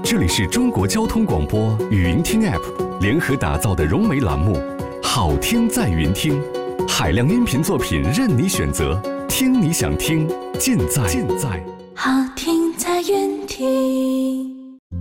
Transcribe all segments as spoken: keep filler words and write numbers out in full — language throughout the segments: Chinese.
这里是中国交通广播语音听 App 联合打造的融媒栏目《好听在云听》，海量音频作品任你选择，听你想听，尽在尽在好听在云听。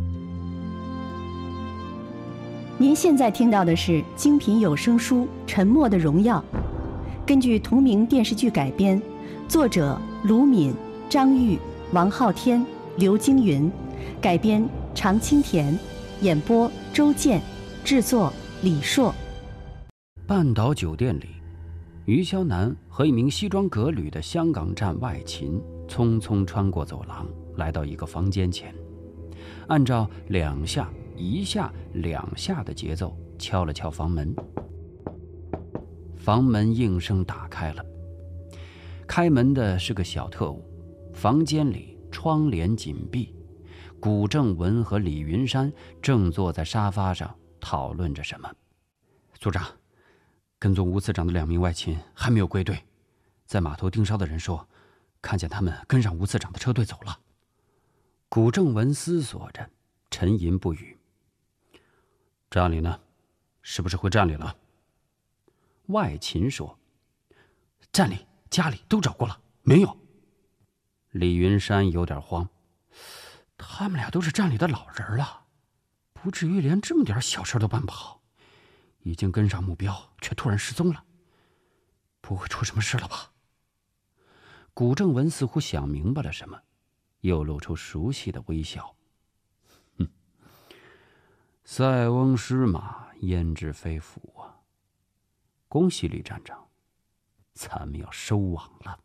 您现在听到的是精品有声书《沉默的荣耀》，根据同名电视剧改编，作者卢敏、张玉、王昊天、刘京云，改编常青田，演播周健，制作李硕。 半岛酒店里，于霄南和一名西装革履的香港站外勤匆匆穿过走廊，来到一个房间前，按照两下一下两下的节奏敲了敲房门。房门应声打开了，开门的是个小特务。房间里窗帘紧闭，古正文和李云山正坐在沙发上讨论着什么。组长，跟踪吴次长的两名外勤还没有归队，在码头盯梢的人说，看见他们跟上吴次长的车队走了。古正文思索着，沉吟不语。站里呢？是不是回站里了？外勤说，站里、家里都找过了，没有。李云山有点慌，他们俩都是站里的老人了，不至于连这么点小事都办不好。已经跟上目标，却突然失踪了，不会出什么事了吧？古正文似乎想明白了什么，又露出熟悉的微笑。哼，塞翁失马，焉知非福啊！恭喜李站长，咱们要收网了。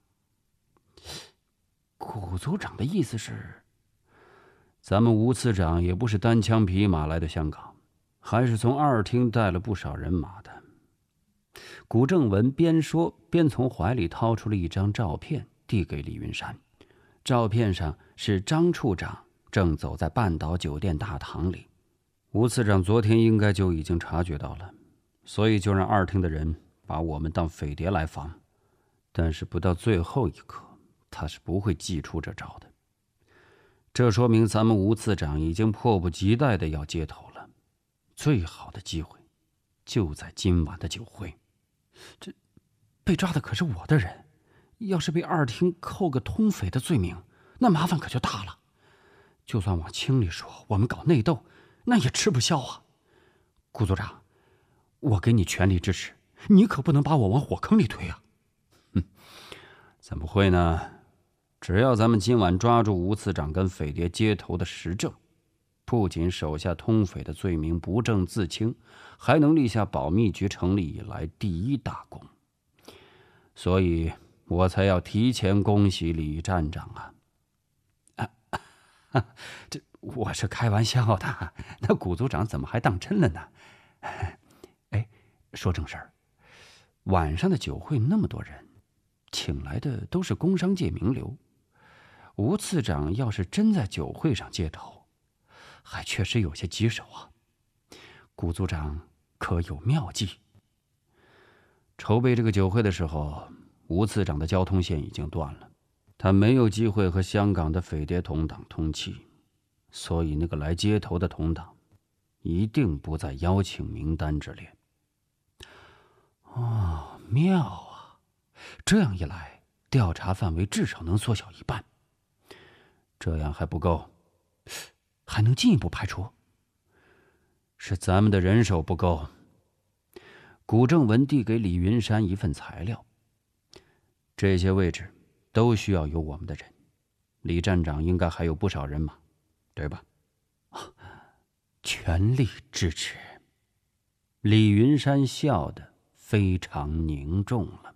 古组长的意思是，咱们吴次长也不是单枪匹马来的香港，还是从二厅带了不少人马的。古正文边说边从怀里掏出了一张照片，递给李云山。照片上是张处长正走在半岛酒店大堂里。吴次长昨天应该就已经察觉到了，所以就让二厅的人把我们当匪谍来防。但是不到最后一刻，他是不会记出这招的。这说明咱们吴次长已经迫不及待的要接头了。最好的机会就在今晚的酒会。这被抓的可是我的人，要是被二厅扣个通匪的罪名，那麻烦可就大了。就算往轻里说，我们搞内斗，那也吃不消啊。顾组长，我给你全力支持，你可不能把我往火坑里推啊。哼，怎么会呢？只要咱们今晚抓住吴次长跟匪谍接头的实证，不仅手下通匪的罪名不正自清，还能立下保密局成立以来第一大功。所以我才要提前恭喜李站长啊！啊，啊这我是开玩笑的，那古组长怎么还当真了呢？哎，说正事儿，晚上的酒会那么多人，请来的都是工商界名流。吴次长要是真在酒会上接头，还确实有些棘手啊。古组长可有妙计？筹备这个酒会的时候，吴次长的交通线已经断了，他没有机会和香港的匪谍同党通气，所以那个来接头的同党一定不在邀请名单之列。哦，妙啊！这样一来，调查范围至少能缩小一半。这样还不够，还能进一步排除。是咱们的人手不够。古正文递给李云山一份材料，这些位置都需要有我们的人。李站长应该还有不少人马，对吧？全力支持。李云山笑得非常凝重了。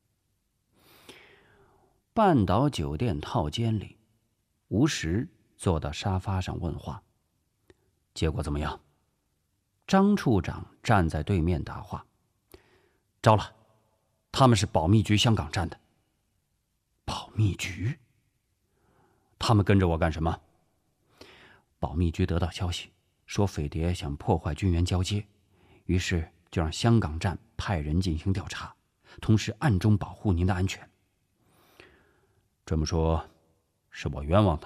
半岛酒店套间里，吴石坐到沙发上问话。结果怎么样？张处长站在对面答话。招了，他们是保密局香港站的。保密局？他们跟着我干什么？保密局得到消息，说匪谍想破坏军员交接，于是就让香港站派人进行调查，同时暗中保护您的安全。这么说，是我冤枉他。